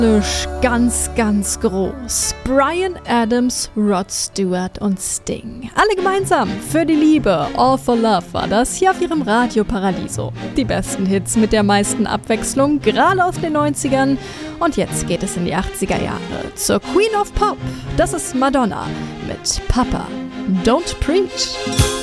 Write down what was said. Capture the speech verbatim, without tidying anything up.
Ganz, ganz groß. Bryan Adams, Rod Stewart und Sting. Alle gemeinsam für die Liebe. All for Love war das hier auf ihrem Radio Paradiso. Die besten Hits mit der meisten Abwechslung, gerade aus den neunzigern. Und jetzt geht es in die achtziger Jahre zur Queen of Pop. Das ist Madonna mit Papa, Don't Preach.